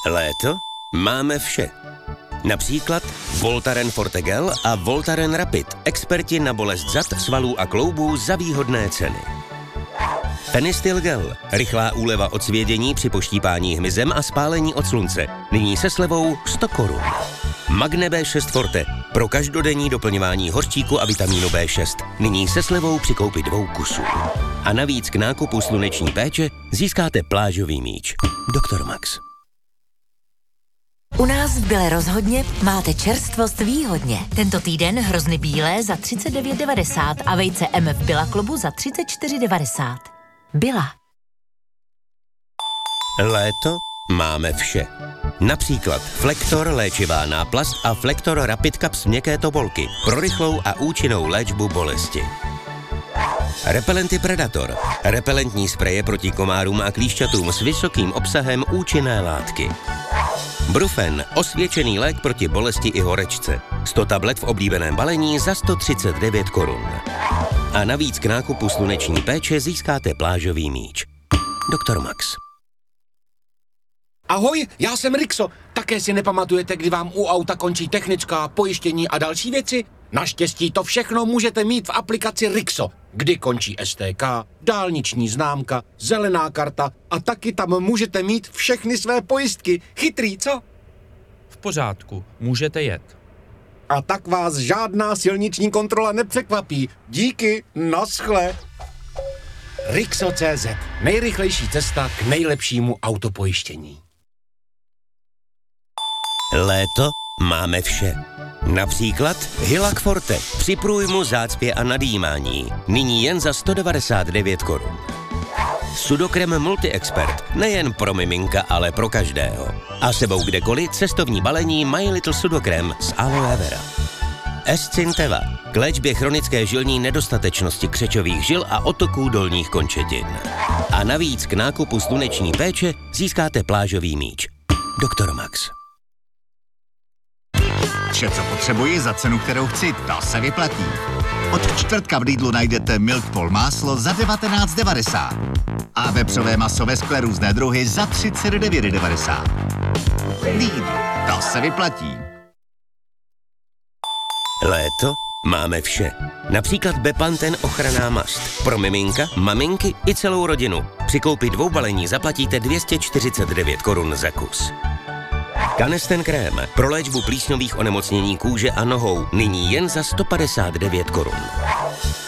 Léto máme vše. Například Voltaren Forte Gel a Voltaren Rapid, experti na bolest zad, svalů a kloubů za výhodné ceny. Fenistil Gel, rychlá úleva od svědění při poštípání hmyzem a spálení od slunce. Nyní se slevou 100 korun. Magne B6 Forte, pro každodenní doplňování hořčíku a vitamínu B6. Nyní se slevou při koupi 2 kusů. A navíc k nákupu sluneční péče získáte plážový míč. Dr. Max. U nás v Bile rozhodně máte čerstvost výhodně. Tento týden hrozny bílé za 39,90 a vejce MF Bila Klubu za 34,90. Bila. Léto máme vše. Například Flektor léčivá náplast a Flektor Rapid Caps měkké tobolky pro rychlou a účinnou léčbu bolesti. Repelenty Predator, repelentní spreje proti komárům a klíšťatům s vysokým obsahem účinné látky. Brufen, osvědčený lék proti bolesti i horečce. 100 tablet v oblíbeném balení za 139 korun. A navíc k nákupu sluneční péče získáte plážový míč. Dr. Max. Ahoj, já jsem Rixo. Také si nepamatujete, kdy vám u auta končí technická, pojištění a další věci? Naštěstí to všechno můžete mít v aplikaci Rixo, kdy končí STK, dálniční známka, zelená karta a taky tam můžete mít všechny své pojistky. Chytrý, co? V pořádku, můžete jet. A tak vás žádná silniční kontrola nepřekvapí. Díky, naschle. Rixo.cz, nejrychlejší cesta k nejlepšímu autopojištění. Léto máme vše. Například Hilak Forte při průjmu, zácpě a nadýmání. Nyní jen za 199 korun. Sudokrem Multi-Expert, nejen pro miminka, ale pro každého. A sebou kdekoliv cestovní balení My Little Sudokrem z aloe vera. Escinteva, k léčbě chronické žilní nedostatečnosti křečových žil a otoků dolních končetin. A navíc k nákupu sluneční péče získáte plážový míč. Dr. Max. Vše, co potřebuji za cenu, kterou chci, to se vyplatí. Od čtvrtka v Lidlu najdete Milk Pol máslo za 19,90 a vepřové maso ve skle různé druhy za 39,90. Lidl, to se vyplatí. Léto máme vše. Například Bepanthen ochranná mast. Pro miminka, maminky i celou rodinu. Při koupi 2 balení zaplatíte 249 korun za kus. Canesten krém pro léčbu plísňových onemocnění kůže a nohou. Nyní jen za 159 korun.